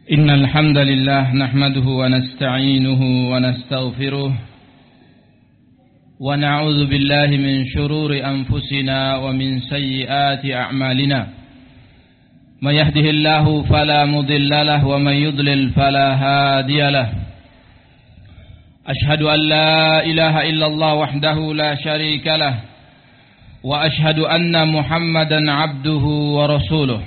إن الحمد لله نحمده ونستعينه ونستغفره ونعوذ بالله من شرور أنفسنا ومن سيئات أعمالنا من يهده الله فلا مضل له ومن يضلل فلا هادي له أشهد أن لا إله إلا الله وحده لا شريك له وأشهد أن محمدا عبده ورسوله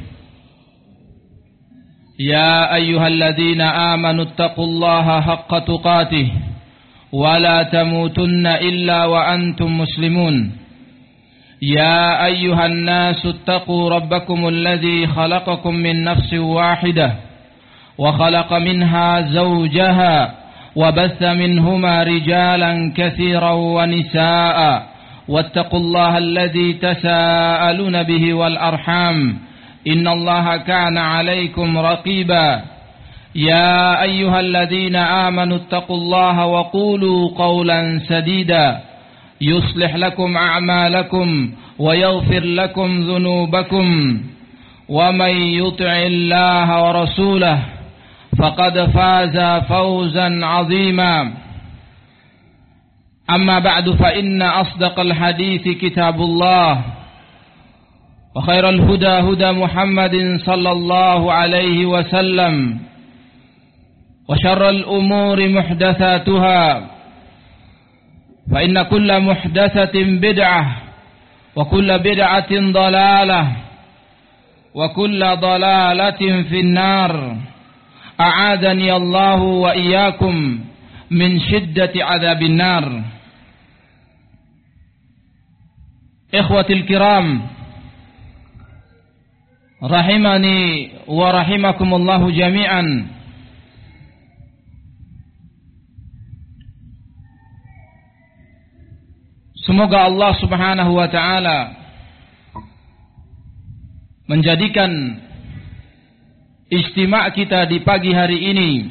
يا أيها الذين آمنوا اتقوا الله حق تقاته ولا تموتن إلا وأنتم مسلمون يا أيها الناس اتقوا ربكم الذي خلقكم من نفس واحدة وخلق منها زوجها وبث منهما رجالا كثيرا ونساء واتقوا الله الذي تساءلون به والأرحام إن الله كان عليكم رقيبا يا أيها الذين آمنوا اتقوا الله وقولوا قولا سديدا يصلح لكم أعمالكم ويغفر لكم ذنوبكم ومن يطع الله ورسوله فقد فاز فوزا عظيما أما بعد فإن أصدق الحديث كتاب الله وخير الهدى هدى محمد صلى الله عليه وسلم وشر الأمور محدثاتها فإن كل محدثة بدعة وكل بدعة ضلالة وكل ضلالة في النار أعاذني الله وإياكم من شدة عذاب النار. إخوتي الكرام rahimani wa rahimakumullahu jami'an. Semoga Allah Subhanahu wa taala menjadikan ijtima' kita di pagi hari ini,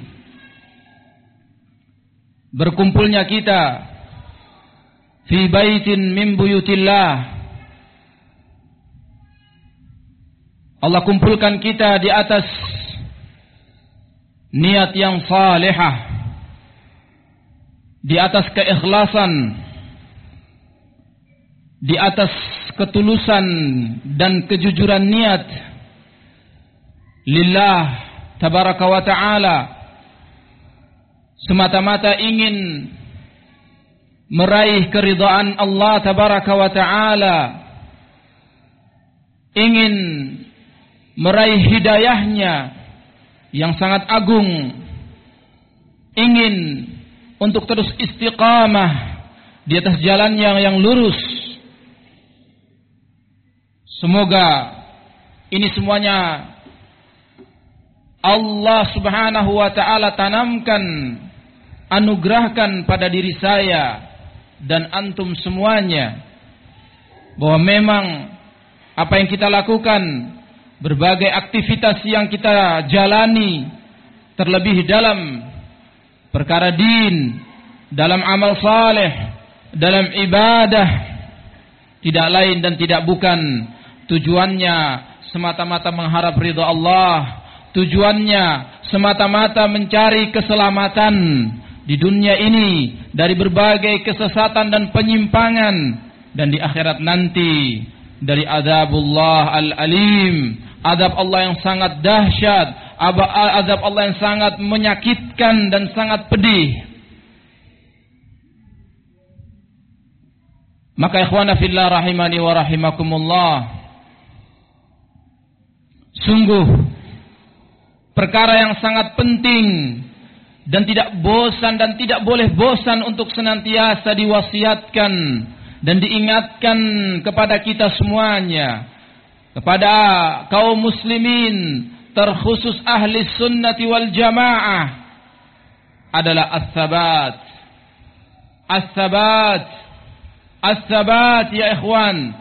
berkumpulnya kita fi baitin min buyutillah, Allah kumpulkan kita di atas niat yang salihah, di atas keikhlasan, di atas ketulusan dan kejujuran niat lillah tabaraka wa ta'ala, semata-mata ingin meraih keridhaan Allah tabaraka wa ta'ala, ingin meraih hidayahnya yang sangat agung, ingin untuk terus istiqamah di atas jalan yang lurus. Semoga ini semuanya Allah Subhanahu wa ta'ala tanamkan, anugerahkan pada diri saya dan antum semuanya, bahwa memang apa yang kita lakukan, berbagai aktivitas yang kita jalani, terlebih dalam perkara din, dalam amal saleh, dalam ibadah, tidak lain dan tidak bukan tujuannya semata-mata mengharap ridha Allah, tujuannya semata-mata mencari keselamatan di dunia ini dari berbagai kesesatan dan penyimpangan, dan di akhirat nanti dari azabullah al-alim, azab Allah yang sangat dahsyat, azab Allah yang sangat menyakitkan dan sangat pedih. Maka ikhwana fillah rahimani wa rahimakumullah, sungguh perkara yang sangat penting dan tidak bosan dan tidak boleh bosan untuk senantiasa diwasiatkan dan diingatkan kepada kita semuanya, kepada kaum muslimin, terkhusus ahli sunnati wal jamaah, adalah as-sabat. As-sabat, as-sabat ya ikhwan,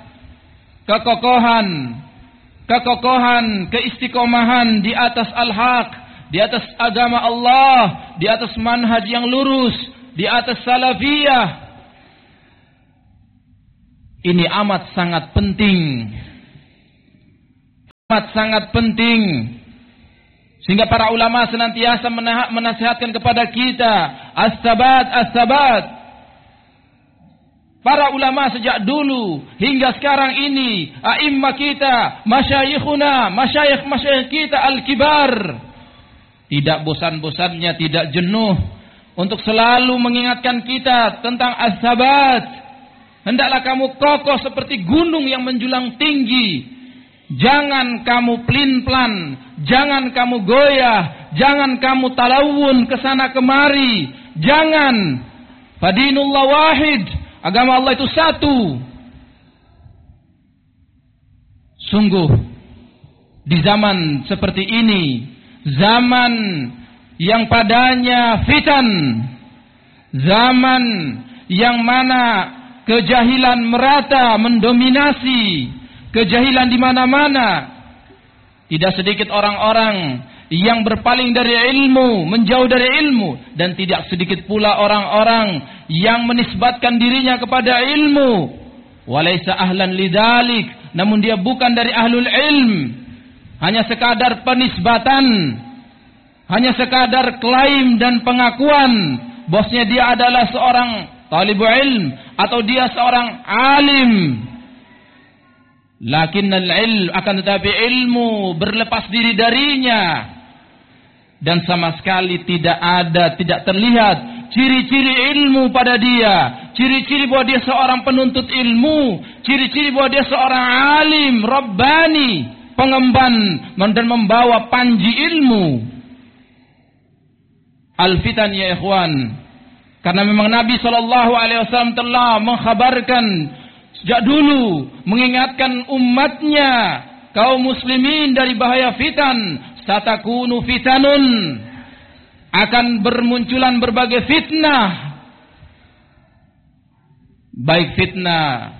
kekokohan, keistiqomahan di atas al-haq, di atas agama Allah, di atas manhaj yang lurus, di atas salafiyah. Ini amat sangat penting. Amat sangat penting Sehingga para ulama senantiasa menasihatkan kepada kita, as-sabat, as-sabat. Para ulama sejak dulu hingga sekarang ini, a'immah kita, masyayikhuna, masyayikh kita al-kibar, tidak bosan-bosannya, tidak jenuh untuk selalu mengingatkan kita tentang as-sabat. Hendaklah kamu kokoh seperti gunung yang menjulang tinggi. Jangan kamu pelin-pelan, jangan kamu goyah, jangan kamu talawun ke sana kemari. Jangan. Fadinullah wahid. Agama Allah itu satu. Sungguh di zaman seperti ini, zaman yang padanya fitan, zaman yang mana kejahilan merata mendominasi, kejahilan di mana-mana. Tidak sedikit orang-orang yang berpaling dari ilmu, menjauh dari ilmu, dan tidak sedikit pula orang-orang yang menisbatkan dirinya kepada ilmu, walaysa ahlan lidzalik, namun dia bukan dari ahlul ilm, hanya sekadar penisbatan, hanya sekadar klaim dan pengakuan bosnya dia adalah seorang talibul ilm atau dia seorang alim. Lakinnal ilm, akan tetapi ilmu berlepas diri darinya, dan sama sekali tidak terlihat ciri-ciri ilmu pada dia, ciri-ciri bahwa dia seorang penuntut ilmu, ciri-ciri bahwa dia seorang alim, rabbani, pengemban dan membawa panji ilmu. Al-fitan ya ikhwan, karena memang Nabi SAW telah mengkhabarkan sejak dulu, mengingatkan umatnya, kaum muslimin dari bahaya fitan. Satakunu fitanun, akan bermunculan berbagai fitnah, baik fitnah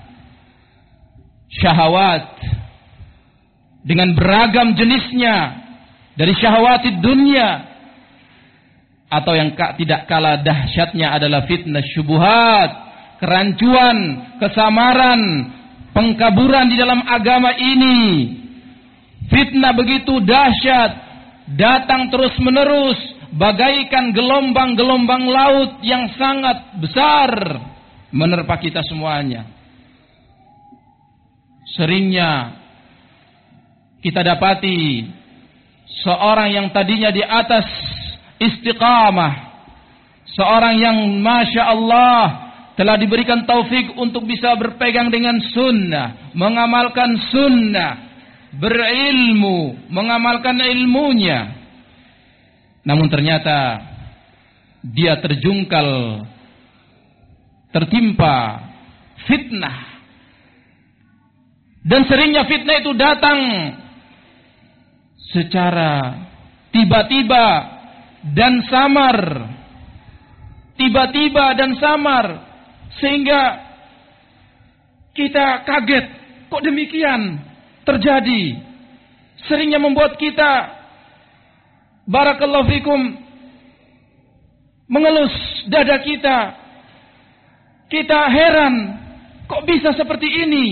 syahwat dengan beragam jenisnya, dari syahwatid dunia, atau yang tidak kalah dahsyatnya adalah fitnah syubuhat, kerancuan, kesamaran, pengkaburan di dalam agama ini. Fitnah begitu dahsyat, datang terus menerus, bagaikan gelombang-gelombang laut yang sangat besar menerpa kita semuanya. Seringnya kita dapati seorang yang tadinya di atas istiqamah, seorang yang masya Allah telah diberikan taufik untuk bisa berpegang dengan sunnah, mengamalkan sunnah, berilmu, mengamalkan ilmunya, namun ternyata dia terjungkal, tertimpa fitnah. Dan seringnya fitnah itu datang secara tiba-tiba dan samar, tiba-tiba dan samar, sehingga kita kaget, kok demikian terjadi. Seringnya membuat kita, barakallahu fikum, mengelus dada kita. Kita heran, kok bisa seperti ini?